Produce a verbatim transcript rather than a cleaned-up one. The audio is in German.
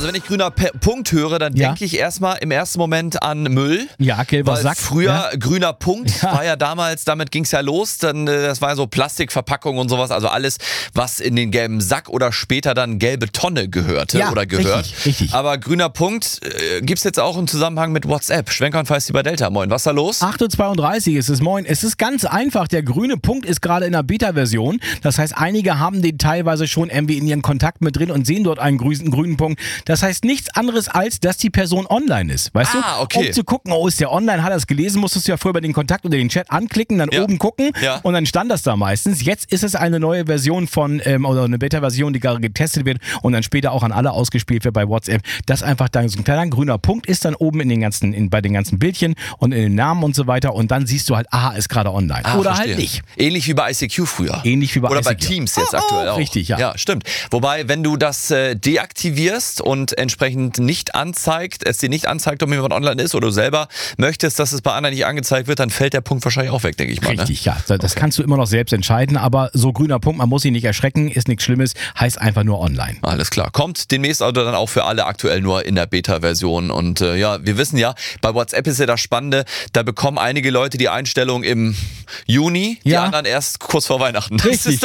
Also wenn ich grüner P- Punkt höre, dann Ja. denke ich erstmal im ersten Moment an Müll. Ja, gelber Weil Sack. früher Ja. grüner Punkt Ja. war ja damals, damit ging es ja los, dann äh, das war ja so Plastikverpackung und sowas, also alles, was in den gelben Sack oder später dann gelbe Tonne gehörte Ja, oder gehört. richtig, richtig. Aber grüner Punkt äh, gibt es jetzt auch im Zusammenhang mit WhatsApp. Schwenker und Feisty bei Delta. Moin, was ist da los? acht Uhr zweiunddreißig ist es, moin. Es ist ganz einfach. Der grüne Punkt ist gerade in der Beta-Version. Das heißt, einige haben den teilweise schon irgendwie in ihren Kontakt mit drin und sehen dort einen grünen, grünen Punkt. Das heißt nichts anderes, als dass die Person online ist. Weißt Ah, du? okay. Um zu gucken, oh, ist der online, hat er es gelesen, musstest du ja vorher bei den Kontakt oder den Chat anklicken, dann Ja. oben gucken Ja. und dann stand das da meistens. Jetzt ist es eine neue Version von, ähm, oder eine Beta-Version, die gerade getestet wird und dann später auch an alle ausgespielt wird bei WhatsApp. Das einfach dann so ein kleiner grüner Punkt ist dann oben in den ganzen, in, bei den ganzen Bildchen und in den Namen und so weiter und dann siehst du halt, aha, ist gerade online. Ah, oder verstehe. halt nicht. Ähnlich wie bei I C Q früher. Ähnlich wie bei Oder I bei C Q. Teams jetzt Oh, oh, aktuell auch. richtig, ja. Ja, stimmt. Wobei, wenn du das äh, deaktivierst und entsprechend nicht anzeigt, es dir nicht anzeigt, ob jemand online ist oder du selber möchtest, dass es bei anderen nicht angezeigt wird, dann fällt der Punkt wahrscheinlich auch weg, denke ich mal. Richtig, ja. Das kannst du immer noch selbst entscheiden, aber so grüner Punkt, man muss sich nicht erschrecken, ist nichts Schlimmes, heißt einfach nur online. Ne? Alles klar. Kommt demnächst also dann auch für alle aktuell nur in der Beta-Version. Und äh, ja, wir wissen ja, bei WhatsApp ist ja das Spannende, da bekommen einige Leute die Einstellung im Juni, die Ja. anderen erst kurz vor Weihnachten. Das Richtig, ist